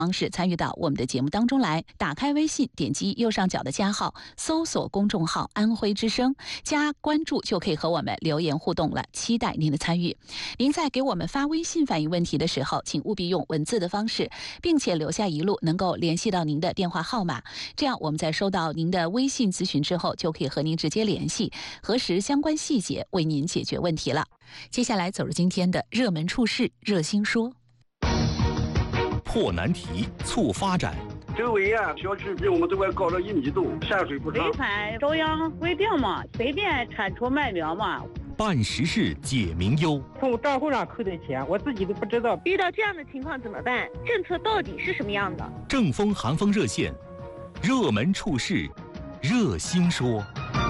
方式参与到我们的节目当中来。打开微信，点击右上角的加号，搜索公众号安徽之声，加关注就可以和我们留言互动了，期待您的参与。您在给我们发微信反映问题的时候，请务必用文字的方式，并且留下一路能够联系到您的电话号码，这样我们在收到您的微信咨询之后，就可以和您直接联系，核实相关细节，为您解决问题了。接下来走入今天的热门处事热心说。 破难题，促发展。 周围小区比我们这块高了1米多，下水不畅。 违反中央规定嘛，随便产出卖苗嘛。 办实事解民忧。 从账户上扣的钱，我自己都不知道。 遇到这样的情况怎么办？政策到底是什么样的？ 正风寒风热线，热门处事，热心说。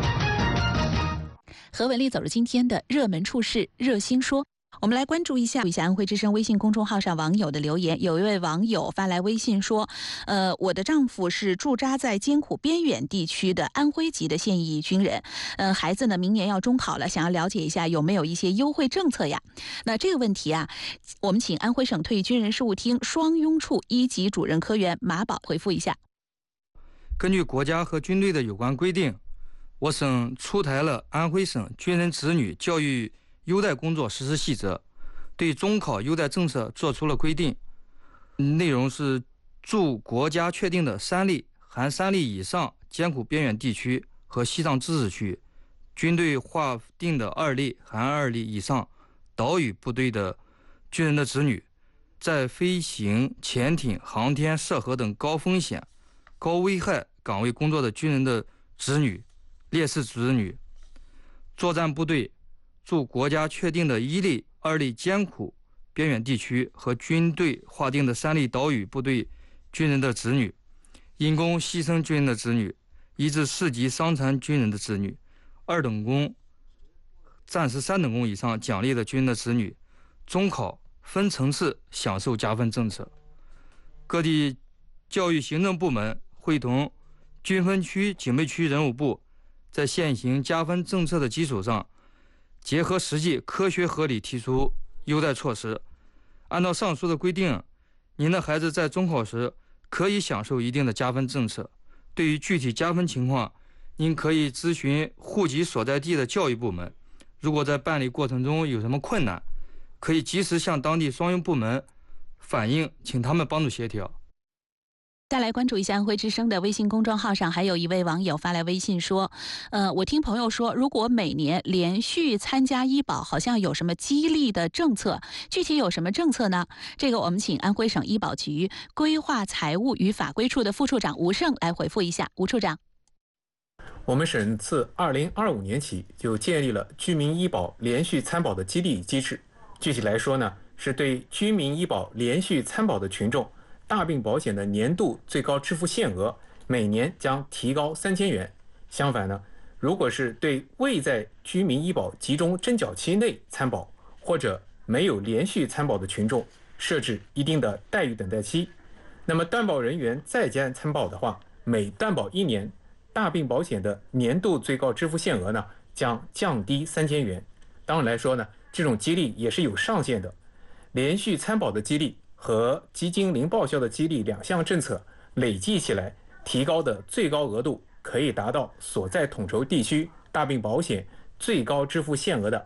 和文丽走入今天的热门处事热心说。我们来关注一下安徽之声微信公众号上网友的留言。有一位网友发来微信说，我的丈夫是驻扎在艰苦边远地区的安徽籍的现役军人，孩子呢明年要中考了，想要了解一下有没有一些优惠政策呀。那这个问题啊，我们请安徽省退役军人事务厅双拥处1级主任科员马宝回复一下。 根据国家和军队的有关规定，我省出台了安徽省军人子女教育优待工作实施细则，对中考优待政策作出了规定，内容是驻国家确定的3例含3例以上艰苦边远地区和西藏自治区，军队划定的2例含2例以上岛屿部队的军人的子女，在飞行、潜艇、航天、涉河等高风险、高危害岗位工作的军人的子女、烈士子女，作战部队驻国家确定的1例、2例艰苦边远地区和军队划定的3例岛屿部队军人的子女，因公牺牲军人的子女，1至4级伤残军人的子女，2等功、战时3等功以上奖励的军人的子女，中考分层次享受加分政策。各地教育行政部门会同军分区警备区人武部，在现行加分政策的基础上，结合实际科学合理提出优待措施。按照上述的规定，您的孩子在中考时可以享受一定的加分政策。对于具体加分情况，您可以咨询户籍所在地的教育部门。如果在办理过程中有什么困难，可以及时向当地双拥部门反映，请他们帮助协调。 再来关注一下安徽之声的微信公众号上，还有一位网友发来微信说，我听朋友说，如果每年连续参加医保，好像有什么激励的政策，具体有什么政策呢？这个我们请安徽省医保局规划财务与法规处的副处长吴胜来回复一下。吴处长， 我们省自2025年起就建立了居民医保连续参保的激励机制。具体来说呢，是对居民医保连续参保的群众，大病保险的年度最高支付限额每年将提高3000元。相反呢，如果是对未在居民医保集中征缴期内参保或者没有连续参保的群众，设置一定的待遇等待期。那么担保人员在家参保的话，每担保1年，大病保险的年度最高支付限额呢将降低3000元。当然来说呢，这种激励也是有上限的。连续参保的激励和基金零报销的激励2项政策累计起来，提高的最高额度可以达到所在统筹地区大病保险最高支付限额的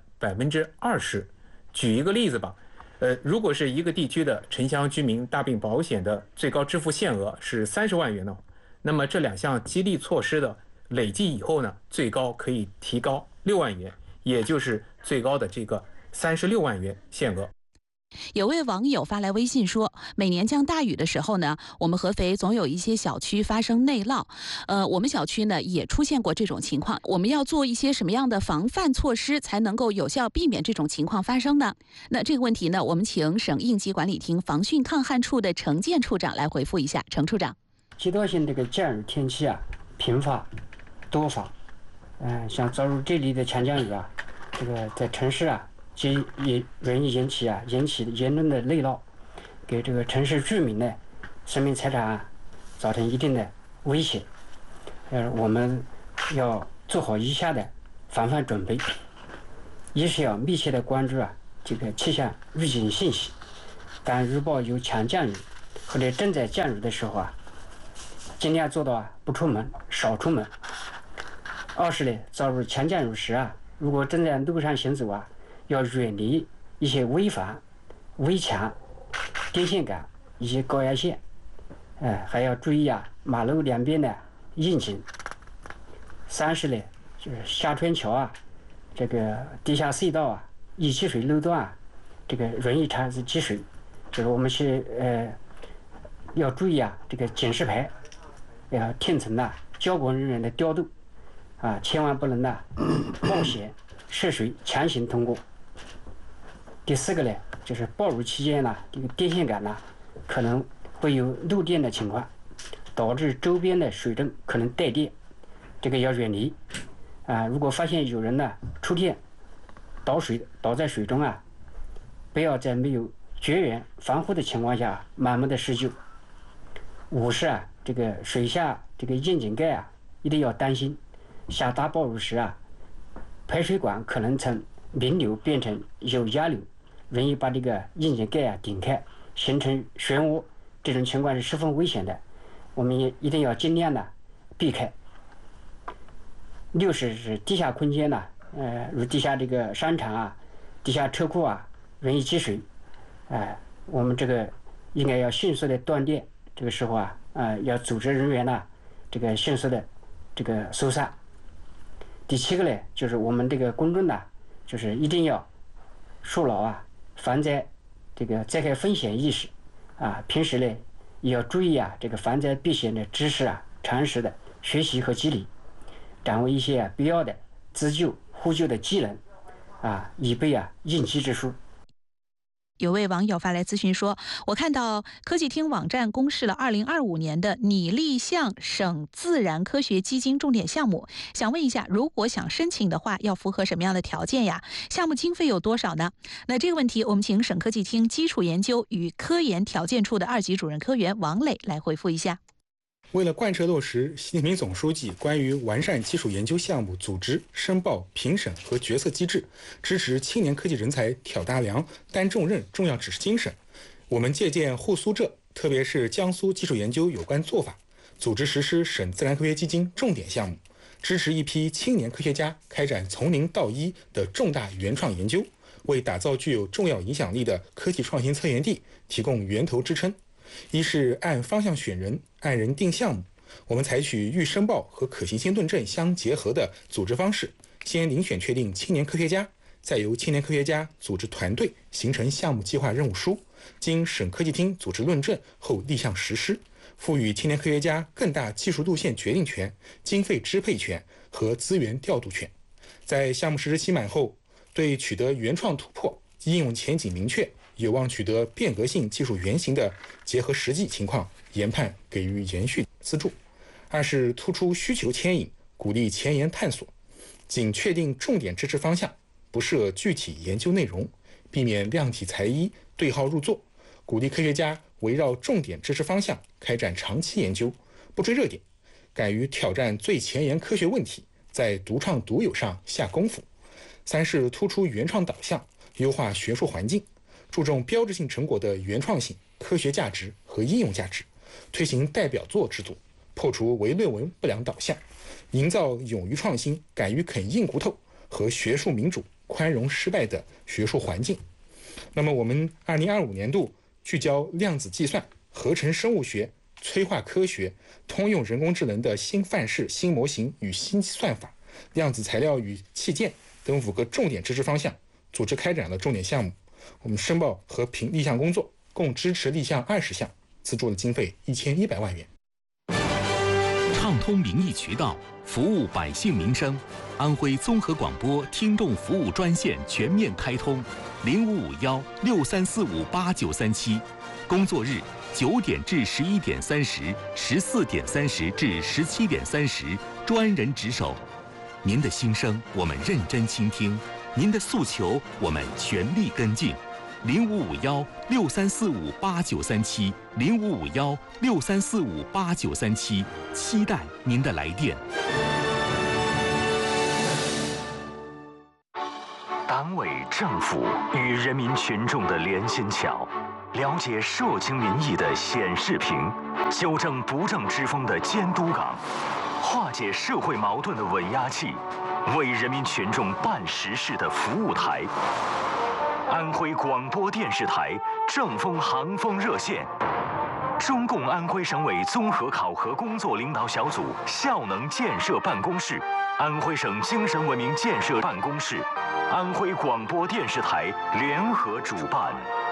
20%。举一个例子吧，如果是一个地区的城乡居民大病保险的最高支付限额是30万元呢，那么这2项激励措施的累计以后呢，最高可以提高6万元，也就是最高的这个36万元限额。 有位网友发来微信说，每年降大雨的时候呢，我们合肥总有一些小区发生内涝，我们小区呢也出现过这种情况，我们要做一些什么样的防范措施才能够有效避免这种情况发生呢？那这个问题呢，我们请省应急管理厅防汛抗旱处的程建处长来回复一下。程处长， 阶段性这个降雨天气啊，频发多发，像遭遇这里的强降雨啊，这个在城市啊也容易引起严重的内涝，给这个城市居民的生命财产造成一定的威胁。我们要做好以下的防范准备：一是要密切的关注这个气象预警信息，当预报有强降雨或者正在降乳的时候啊，尽量做到不出门，少出门。二是呢，早入强降乳时啊，如果正在路上行走啊，要远离一些危房、危墙、电线杆以及高压线，还要注意啊马路两边的窨井。三是呢，就是下穿桥啊，这个地下隧道啊、易积水路段啊，这个容易产生积水，就是我们要注意啊，这个警示牌要听从交管人员的调度啊，千万不能冒险涉水强行通过。第四个呢，就是暴雨期间这个电线杆可能会有漏电的情况，导致周边的水泵可能带电，这个要远离啊。如果发现有人触电倒在水中啊，不要在没有绝缘防护的情况下盲目的施救。五是这个水下这个窨井盖一定要当心，下大暴雨时排水管可能从明流变成有压流，容易把这个窨井盖顶开，形成漩涡，这种情况是十分危险的，我们也一定要尽量避开。六是地下空间如地下这个商场地下车库容易积水，我们这个应该要迅速的断电，这个时候要组织人员这个迅速的这个疏散。第七个呢，就是我们这个公众就是一定要树牢防灾这个灾害风险意识平时呢也要注意这个防灾避险的知识常识的学习和积累，掌握一些必要的自救呼救的技能以备应急之书。 有位网友发来咨询说，我看到科技厅网站公示了2025年的拟立项省自然科学基金重点项目，想问一下，如果想申请的话，要符合什么样的条件呀？项目经费有多少呢？那这个问题，我们请省科技厅基础研究与科研条件处的2级主任科员王磊来回复一下。 为了贯彻落实习近平总书记关于完善基础研究项目组织、申报、评审和决策机制，支持青年科技人才挑大梁、担重任重要指示精神，我们借鉴沪苏浙，特别是江苏基础研究有关做法，组织实施省自然科学基金重点项目，支持一批青年科学家开展从零到一的重大原创研究，为打造具有重要影响力的科技创新策源地提供源头支撑。一是按方向选人，按人定项目，我们采取预申报和可行性论证相结合的组织方式，先遴选确定青年科学家，再由青年科学家组织团队形成项目计划任务书，经省科技厅组织论证后立项实施，赋予青年科学家更大技术路线决定权、经费支配权和资源调度权。在项目实施期满后，对取得原创突破、应用前景明确、有望取得变革性技术原型的，结合实际情况研判给予延续资助。二是突出需求牵引，鼓励前沿探索，仅确定重点支持方向，不设具体研究内容，避免量体裁衣、对号入座，鼓励科学家围绕重点支持方向开展长期研究，不追热点，敢于挑战最前沿科学问题，在独创独有上下功夫。三是突出原创导向，优化学术环境，注重标志性成果的原创性、科学价值和应用价值，推行代表作制度，破除唯论文不良导向，营造勇于创新、敢于啃硬骨头和学术民主、宽容失败的学术环境。那么我们2025年度聚焦量子计算、合成生物学、催化科学、通用人工智能的新范式、新模型与新算法、量子材料与器件等5个重点支持方向，组织开展了重点项目。我们申报和立项工作共支持立项20项，资助的经费1100万元。 畅通民意渠道，服务百姓民生。安徽综合广播听众服务专线全面开通，055163458937，工作日9点至11点30、14点30至17点30，专人值守。您的心声我们认真倾听，您的诉求我们全力跟进。055163458937，055163458937，期待您的来电。 当党委政府与人民群众的连心桥，了解社情民意的显示屏，纠正不正之风的监督岗，化解社会矛盾的稳压器，为人民群众办实事的服务台。安徽广播电视台正风航风热线，中共安徽省委综合考核工作领导小组效能建设办公室，安徽省精神文明建设办公室，安徽广播电视台联合主办。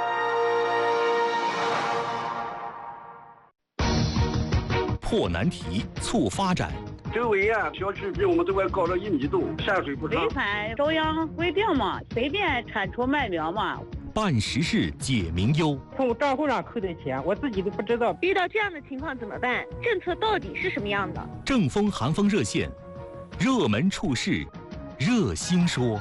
破难题，促发展。 周围小区比我们这块高了1米多，山水不长。 违反中央规定嘛，随便铲除麦苗嘛。 办实事解民忧， 从账户上扣的钱，我自己都不知道。 遇到这样的情况怎么办？政策到底是什么样的？ 正风寒风热线，热门处事，热心说。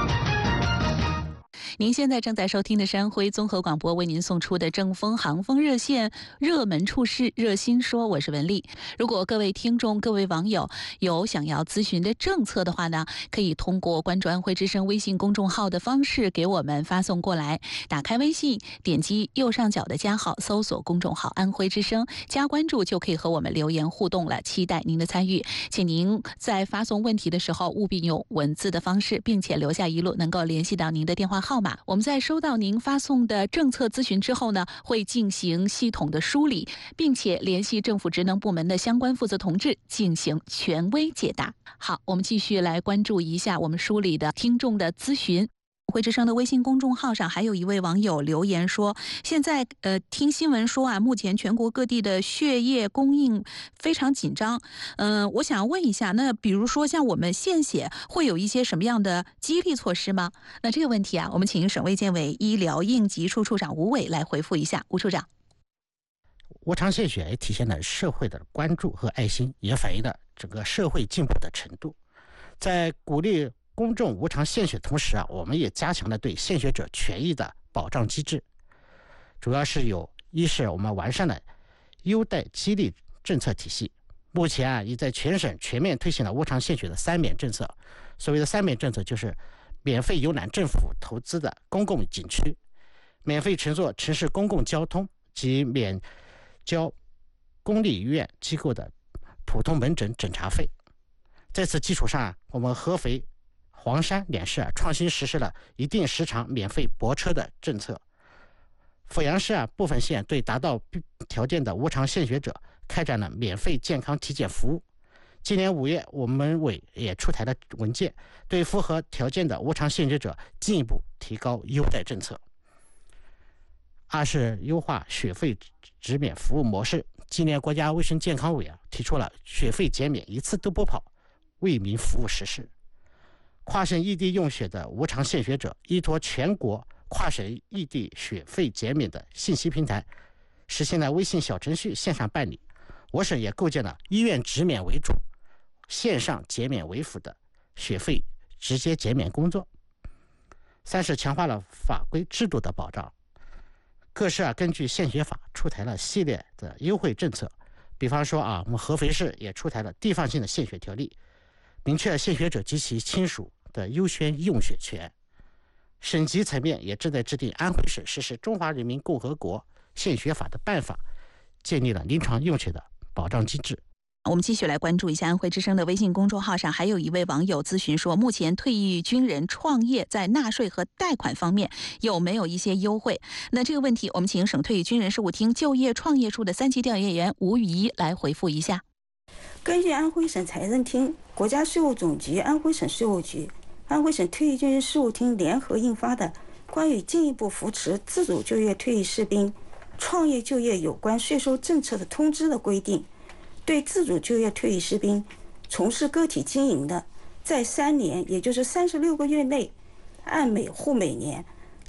您现在正在收听的是安徽综合广播为您送出的正风航风热线热门处事热心说，我是文丽。如果各位听众各位网友有想要咨询的政策的话呢，可以通过关注安徽之声微信公众号的方式给我们发送过来。打开微信，点击右上角的加号，搜索公众号安徽之声，加关注就可以和我们留言互动了，期待您的参与。请您在发送问题的时候务必用文字的方式，并且留下一路能够联系到您的电话号码。我们在收到您发送的政策咨询之后呢，会进行系统的梳理，并且联系政府职能部门的相关负责同志进行权威解答。好，我们继续来关注一下我们梳理的听众的咨询。安徽之声的微信公众号上还有一位网友留言说，现在听新闻说目前全国各地的血液供应非常紧张。我想问一下，那比如说像我们献血会有一些什么样的激励措施吗？那这个问题我们请省卫健委医疗应急处处长吴伟来回复一下。吴处长， 无偿献血也体现了社会的关注和爱心，也反映了整个社会进步的程度。在鼓励公众无偿献血同时我们也加强了对献血者权益的保障机制，主要是一是我们完善了优待激励政策体系，目前已在全省全面推行了无偿献血的3免政策。所谓的3免政策就是免费游览政府投资的公共景区，免费乘坐城市公共交通及免交公立医院机构的普通门诊诊查费。在此基础上我们合肥黄山两市创新实施了一定时长免费泊车的政策。阜阳市部分县对达到条件的无偿献血者开展了免费健康体检服务。今年5月，我们委也出台了文件，对符合条件的无偿献血者进一步提高优待政策。二是优化血费直免服务模式。今年国家卫生健康委提出了血费减免一次都不跑，为民服务实施。跨省异地用血的无偿献血者依托全国跨省异地血费减免的信息平台，实现了微信小程序线上办理。我省也构建了医院直免为主、线上减免为辅的血费直接减免工作。三是强化了法规制度的保障。各市根据献血法出台了系列的优惠政策，比方说我们合肥市也出台了地方性的献血条例，明确献血者及其亲属的优先用血权。省级层面也正在制定安徽省实施《中华人民共和国献血法》的办法，建立了临床用血的保障机制。 我们继续来关注一下安徽之声的微信公众号上还有一位网友咨询说，目前退役军人创业在纳税和贷款方面有没有一些优惠？那这个问题我们请省退役军人事务厅就业创业处的3级调研员吴雨怡来回复一下。 根据安徽省财政厅、国家税务总局、安徽省税务局、安徽省退役军人事务厅联合印发的关于进一步扶持自主就业退役士兵创业就业有关税收政策的通知的规定，对自主就业退役士兵从事个体经营的，在3年，也就是36个月内，按每户每年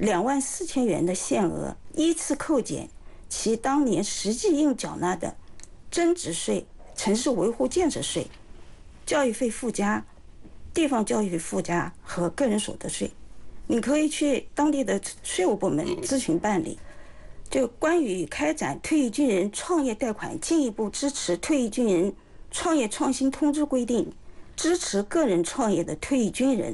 24000元的限额依次扣减其当年实际应缴纳的增值税、城市维护建设税、教育费附加、地方教育费附加和个人所得税。你可以去当地的税务部门咨询办理。就关于开展退役军人创业贷款进一步支持退役军人创业创新通知规定，支持个人创业的退役军人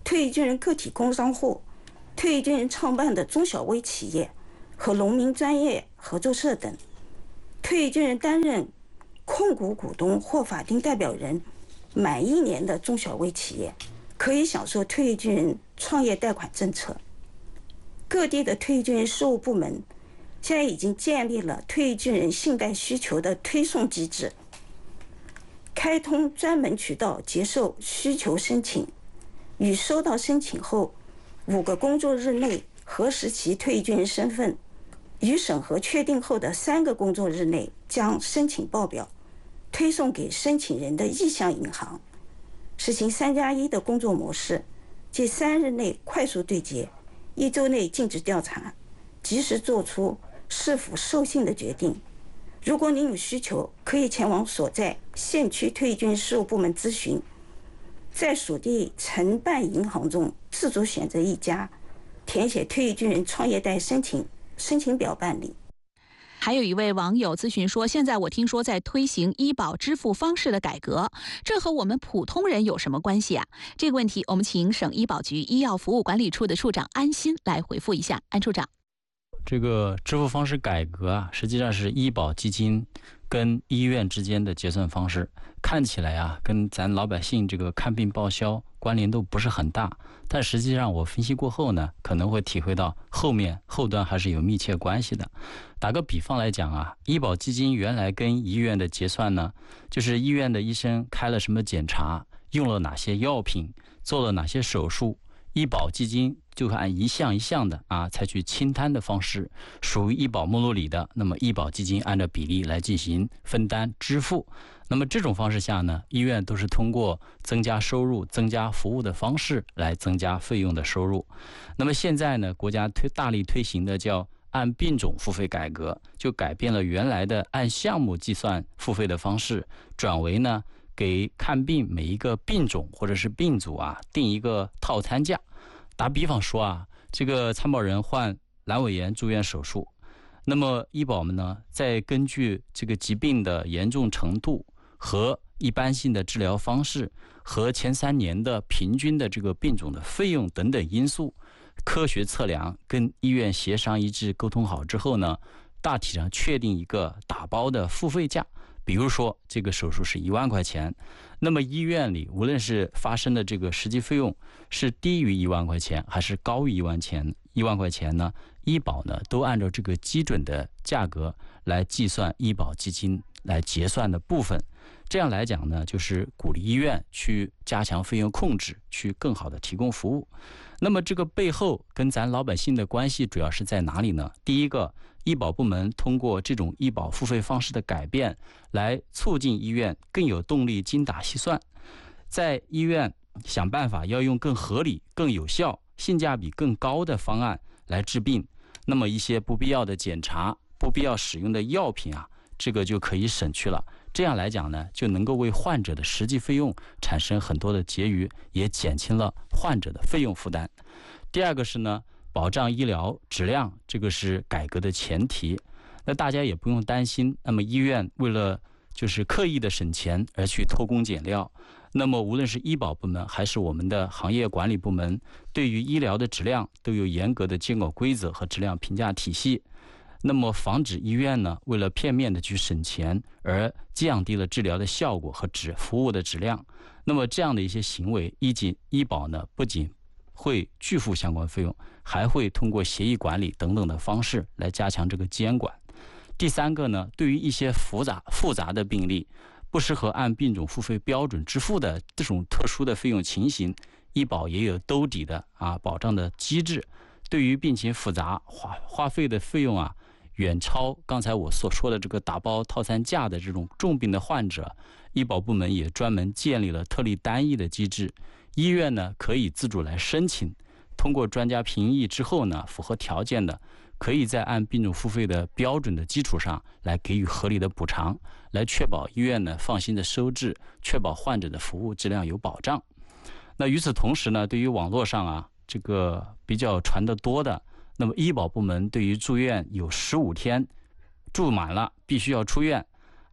退役军人个体工商户、退役军人创办的中小微企业和农民专业合作社等。退役军人担任控股股东或法定代表人满1年的中小微企业，可以享受退役军人创业贷款政策。各地的退役军人事务部门现在已经建立了退役军人信贷需求的推送机制，开通专门渠道接受需求申请，于收到申请后5个工作日内核实其退役军人身份，于审核确定后的3个工作日内将申请报表推送给申请人的意向银行，实行3+1的工作模式，即3日内快速对接，1周内禁止调查，及时做出是否授信的决定。如果您有需求，可以前往所在县区退役军事务部门咨询，在属地承办银行中自主选择一家，填写退役军人创业贷申请表办理。 还有一位网友咨询说，现在我听说在推行医保支付方式的改革，这和我们普通人有什么关系啊？这个问题我们请省医保局医药服务管理处的处长安新来回复一下。安处长， 这个支付方式改革啊，实际上是医保基金跟医院之间的结算方式，看起来啊跟咱老百姓这个看病报销关联度不是很大，但实际上我分析过后呢，可能会体会到后端还是有密切关系的。打个比方来讲啊，医保基金原来跟医院的结算呢，就是医院的医生开了什么检查，用了哪些药品，做了哪些手术，医保基金就按一项一项的采取清摊的方式，属于医保目录里的，那么医保基金按照比例来进行分担支付。那么这种方式下呢，医院都是通过增加收入、增加服务的方式来增加费用的收入。那么现在呢，国家大力推行的叫按病种付费改革，就改变了原来的按项目计算付费的方式，转为呢给看病每一个病种或者是病组定一个套餐价。打比方说这个参保人患阑尾炎住院手术，那么医保们呢，再根据这个疾病的严重程度和一般性的治疗方式和前3年的平均的这个病种的费用等等因素，科学测量，跟医院协商一致沟通好之后呢，大体上确定一个打包的付费价。比如说这个手术是1万块钱，那么医院里无论是发生的这个实际费用是低于1万块钱还是高于1万块钱呢，医保呢都按照这个基准的价格来计算医保基金来结算的部分。这样来讲呢，就是鼓励医院去加强费用控制，去更好的提供服务。那么这个背后跟咱老百姓的关系主要是在哪里呢？第一个，医保部门通过这种医保付费方式的改变，来促进医院更有动力精打细算，在医院想办法要用更合理、更有效、性价比更高的方案来治病。那么一些不必要的检查、不必要使用的药品这个就可以省去了。这样来讲呢，就能够为患者的实际费用产生很多的结余，也减轻了患者的费用负担。第二个是呢，保障医疗质量，这个是改革的前提。那大家也不用担心，那么医院为了就是刻意的省钱而去偷工减料，那么无论是医保部门还是我们的行业管理部门，对于医疗的质量都有严格的监管规则和质量评价体系。那么防止医院呢为了片面的去省钱而降低了治疗的效果和服务的质量。那么这样的一些行为，医保呢不仅会拒付相关费用，还会通过协议管理等等的方式来加强这个监管。第三个呢，对于一些复杂的病例，不适合按病种付费标准支付的这种特殊的费用情形，医保也有兜底的保障的机制。对于病情复杂花费的费用远超刚才我所说的这个打包套餐价的这种重病的患者，医保部门也专门建立了特例单一的机制。医院呢可以自主来申请，通过专家评议之后呢，符合条件的，可以在按病种付费的标准的基础上来给予合理的补偿，来确保医院呢放心的收治，确保患者的服务质量有保障。那与此同时呢，对于网络上这个比较传得多的，那么医保部门对于住院有15天住满了必须要出院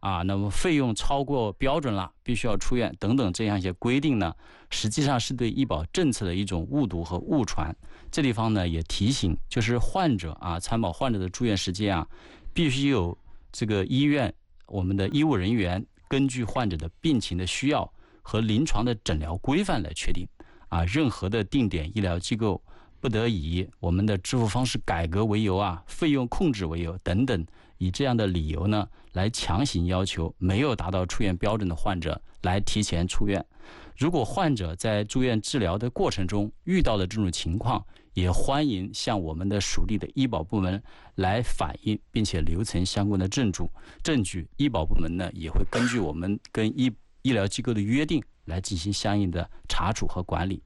那么费用超过标准了，必须要出院等等这样一些规定呢，实际上是对医保政策的一种误读和误传。这地方呢也提醒，就是患者参保患者的住院时间必须有这个医院我们的医务人员根据患者的病情的需要和临床的诊疗规范来确定任何的定点医疗机构不得以我们的支付方式改革为由费用控制为由等等，以这样的理由呢来强行要求没有达到出院标准的患者来提前出院。如果患者在住院治疗的过程中遇到的这种情况，也欢迎向我们的属地的医保部门来反映，并且留存相关的证据。医保部门呢也会根据我们跟医疗机构的约定来进行相应的查处和管理。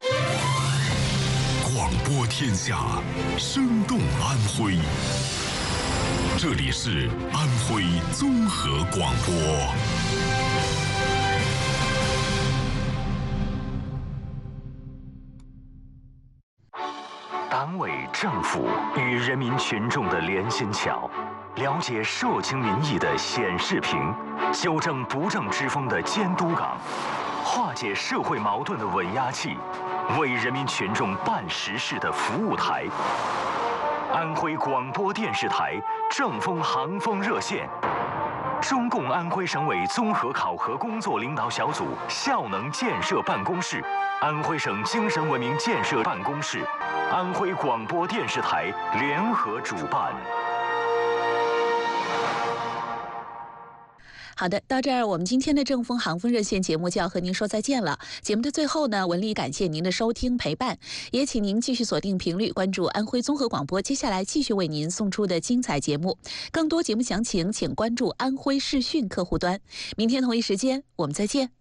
广播天下，生动安徽。这里是安徽综合广播。 党委政府与人民群众的连心桥，了解社情民意的显示屏，纠正不正之风的监督岗，化解社会矛盾的稳压器，为人民群众办实事的服务台。安徽广播电视台正风航风热线，中共安徽省委综合考核工作领导小组效能建设办公室，安徽省精神文明建设办公室，安徽广播电视台联合主办。 好的，到这儿我们今天的正风航风热线节目就要和您说再见了。节目的最后呢，文丽感谢您的收听陪伴，也请您继续锁定频率，关注安徽综合广播，接下来继续为您送出的精彩节目。更多节目详情请关注安徽视讯客户端。明天同一时间我们再见。